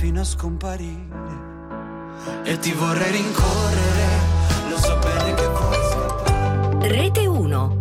fino a scomparire. E ti vorrei rincorrere, lo so bene che vuoi scappare. Rete 1.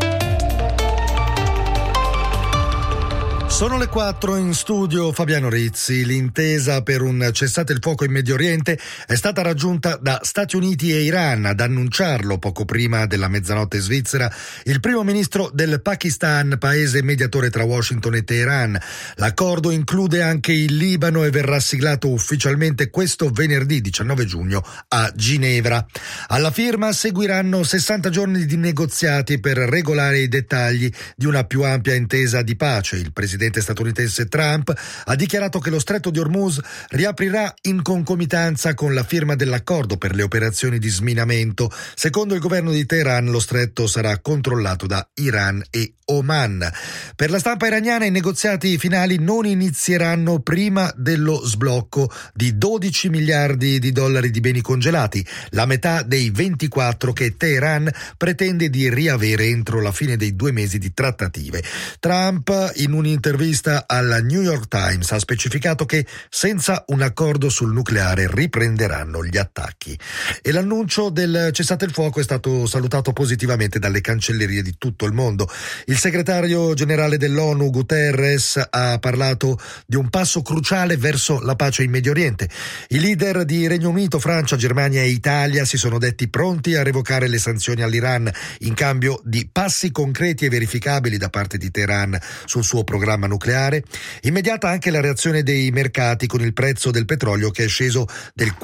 Sono le 4, in studio Fabiano Rizzi. L'intesa per un cessate il fuoco in Medio Oriente è stata raggiunta da Stati Uniti e Iran. Ad annunciarlo poco prima della mezzanotte svizzera il primo ministro del Pakistan, paese mediatore tra Washington e Teheran. L'accordo include anche il Libano e verrà siglato ufficialmente questo venerdì 19 giugno a Ginevra. Alla firma seguiranno 60 giorni di negoziati per regolare i dettagli di una più ampia intesa di pace. Il presidente statunitense Trump ha dichiarato che lo stretto di Hormuz riaprirà in concomitanza con la firma dell'accordo per le operazioni di sminamento. Secondo il governo di Teheran, lo stretto sarà controllato da Iran e Oman. Per la stampa iraniana, i negoziati finali non inizieranno prima dello sblocco di 12 miliardi di dollari di beni congelati, la metà dei 24 che Teheran pretende di riavere entro la fine dei 2 mesi di trattative. Trump, in un'intervista alla New York Times, ha specificato che senza un accordo sul nucleare riprenderanno gli attacchi. E l'annuncio del cessate il fuoco è stato salutato positivamente dalle cancellerie di tutto il mondo. Il segretario generale dell'ONU Guterres ha parlato di un passo cruciale verso la pace in Medio Oriente. I leader di Regno Unito, Francia, Germania e Italia si sono detti pronti a revocare le sanzioni all'Iran in cambio di passi concreti e verificabili da parte di Teheran sul suo programma nucleare. Immediata anche la reazione dei mercati, con il prezzo del petrolio che è sceso del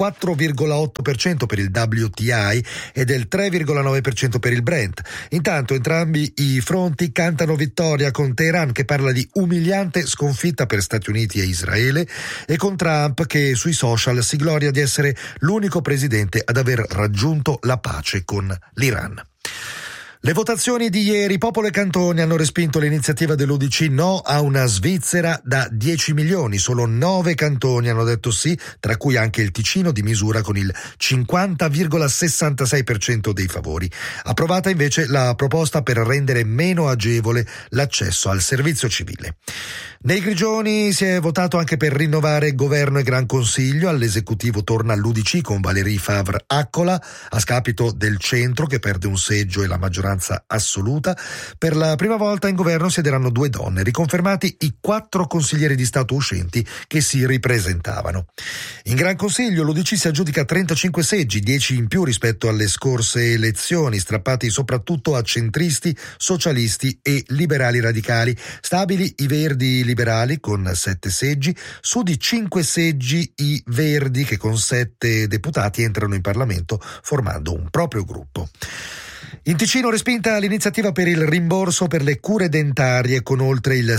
4,8% per il WTI e del 3,9% per il Brent. Intanto entrambi i fronti cantano vittoria, con Teheran che parla di umiliante sconfitta per Stati Uniti e Israele e con Trump che sui social si gloria di essere l'unico presidente ad aver raggiunto la pace con l'Iran. Le votazioni di ieri, popolo e cantoni hanno respinto l'iniziativa dell'UDC no a una Svizzera da 10 milioni. Solo 9 cantoni hanno detto sì, tra cui anche il Ticino di misura con il 50,66% dei favori. Approvata invece la proposta per rendere meno agevole l'accesso al servizio civile. Nei Grigioni si è votato anche per rinnovare governo e Gran Consiglio. All'esecutivo torna l'UDC con Valérie Favre-Accola a scapito del centro che perde un seggio e la maggioranza assoluta. Per la prima volta in governo siederanno 2 donne, riconfermati i 4 consiglieri di Stato uscenti che si ripresentavano. In Gran Consiglio l'UDC si aggiudica 35 seggi, 10 in più rispetto alle scorse elezioni, strappati soprattutto a centristi, socialisti e liberali radicali. Stabili i Verdi liberali con 7 seggi, su di 5 seggi i Verdi che con 7 deputati entrano in Parlamento formando un proprio gruppo. In Ticino respinta l'iniziativa per il rimborso per le cure dentarie con oltre il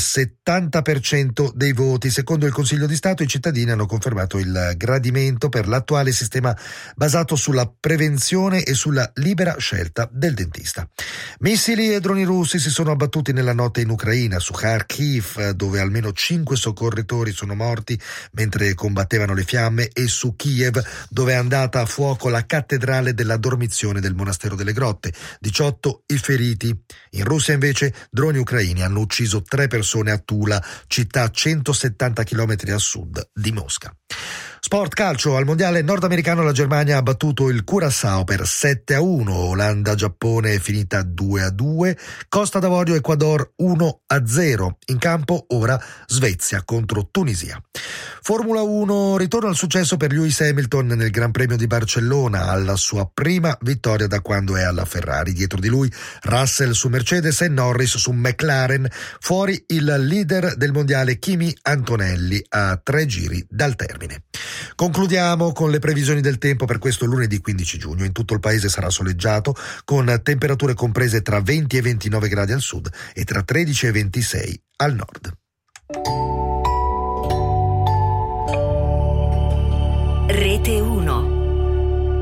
70% dei voti. Secondo il Consiglio di Stato i cittadini hanno confermato il gradimento per l'attuale sistema basato sulla prevenzione e sulla libera scelta del dentista. Missili e droni russi si sono abbattuti nella notte in Ucraina, su Kharkiv, dove almeno 5 soccorritori sono morti mentre combattevano le fiamme, e su Kiev, dove è andata a fuoco la cattedrale della Dormizione del Monastero delle Grotte. 18 i feriti. In Russia invece droni ucraini hanno ucciso 3 persone a Tula, città a 170 km a sud di Mosca. Sport calcio, al mondiale nordamericano la Germania ha battuto il Curaçao per 7-1, Olanda-Giappone è finita 2-2, Costa d'Avorio-Ecuador 1-0, in campo ora Svezia contro Tunisia. Formula 1, ritorno al successo per Lewis Hamilton nel Gran Premio di Barcellona, alla sua prima vittoria da quando è alla Ferrari. Dietro di lui Russell su Mercedes e Norris su McLaren, fuori il leader del mondiale Kimi Antonelli a 3 giri dal termine. Concludiamo con le previsioni del tempo per questo lunedì 15 giugno. In tutto il paese sarà soleggiato, con temperature comprese tra 20 e 29 gradi al sud e tra 13 e 26 al nord. Rete 1.